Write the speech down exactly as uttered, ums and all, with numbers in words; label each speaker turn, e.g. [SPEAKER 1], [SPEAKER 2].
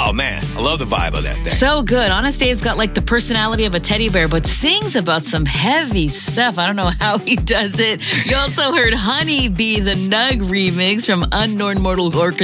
[SPEAKER 1] Oh, man. I love the vibe of that thing.
[SPEAKER 2] So good. Honest Dave's got like the personality of a teddy bear, but sings about some heavy stuff. I don't know how he does it. You also heard Honey Bee, the Nug remix from Unknown Mortal Orchestra.